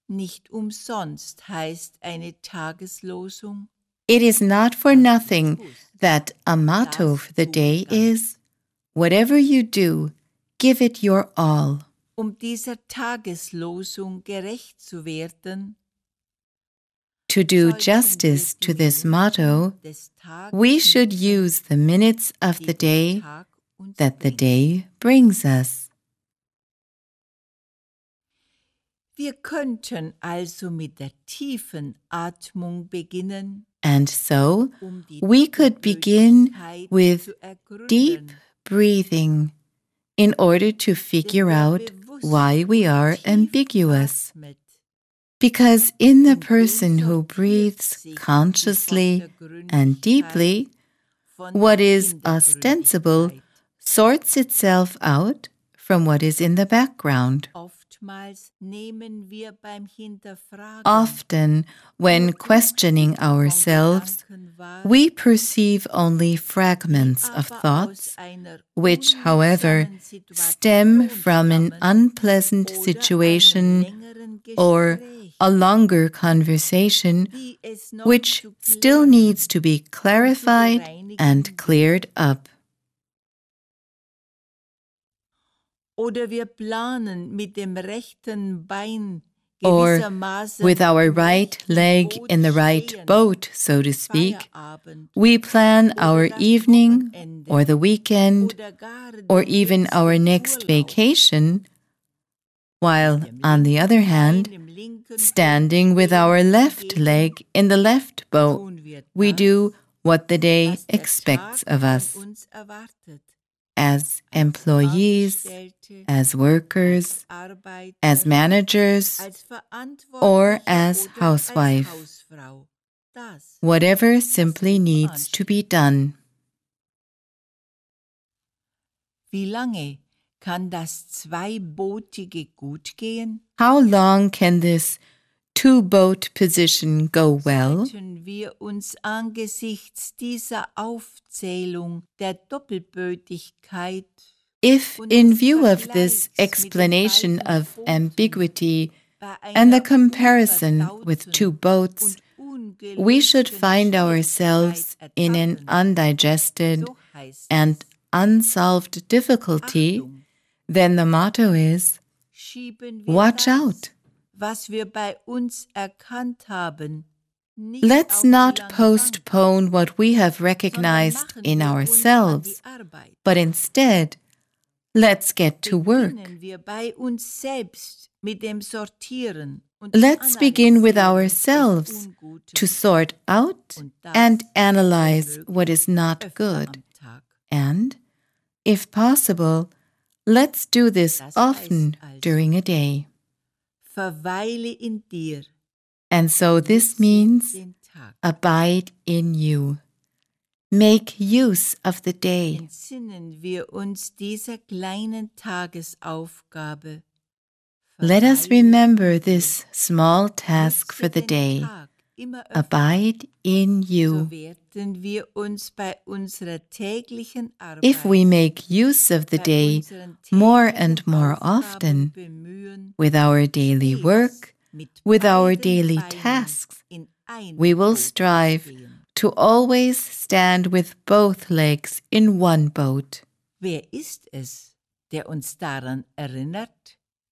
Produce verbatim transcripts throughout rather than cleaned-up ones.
Nicht umsonst heißt eine Tageslosung. It is not for nothing that a motto for the day is, whatever you do, give it your all. Um dieser Tageslosung gerecht zu werden, to do justice to this motto, we should use the minutes of the day that the day brings us. Wir könnten also mit der tiefen Atmung beginnen. And so, we could begin with deep breathing in order to figure out why we are ambiguous. Because in the person who breathes consciously and deeply, what is ostensible sorts itself out from what is in the background. Often, when questioning ourselves, we perceive only fragments of thoughts, which, however, stem from an unpleasant situation or a longer conversation, which still needs to be clarified and cleared up. Oder wir planen mit dem rechten Bein Or with our right leg in the right boat, so to speak, we plan our evening or the weekend or even our next vacation, while, on the other hand, standing with our left leg in the left boat, we do what the day expects of us. As employees, as workers, as managers, or as housewife. Whatever simply needs to be done. Wie lange kann das Zweibootige gut gehen? How long can this two-boat position go well? Sollten wir uns angesichts dieser Aufzählung der Doppelbötigkeit, if in view of this explanation of ambiguity and the comparison with two boats, we should find ourselves in an undigested and unsolved difficulty, then the motto is, watch out. Was wir bei uns erkannt haben, let's not postpone what we have recognized in ourselves, but instead, let's get to work. Let's begin with ourselves to sort out and analyze what is not good. And, if possible, let's do this often during a day. Verweile in dir. And so this means abide in you. Make use of the day. Entsinnen wir uns dieser kleinen Tagesaufgabe. Let us remember this small task for the day. Abide in you. If we make use of the day more and more often, with our daily work, with our daily tasks, we will strive to always stand with both legs in one boat. Wer ist es, der uns daran erinnert?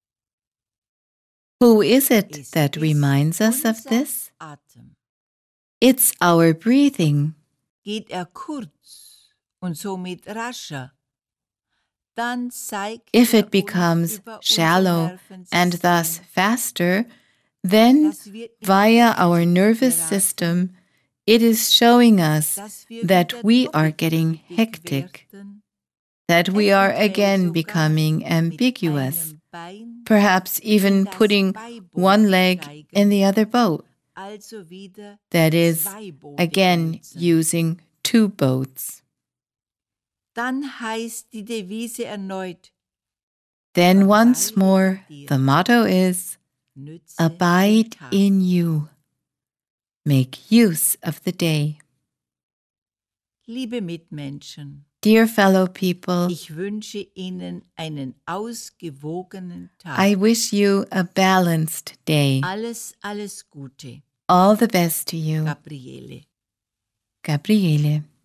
Who is it that reminds us of this? It's our breathing. Geht er kurz und somit rascher, dann zeigt if it becomes shallow and thus faster, then via our nervous system, it is showing us that we are getting hectic, that we are again becoming ambiguous, perhaps even putting one leg in the other boat. That is, again using two boats. Dann heißt die Devise erneut. Then once more, the motto is, abide in you. Make use of the day. Liebe Mitmenschen, Dear fellow people, ich wünsche Ihnen einen ausgewogenen Tag. I wish you a balanced day. Alles, alles Gute. All the best to you. Gabriele. Gabriele.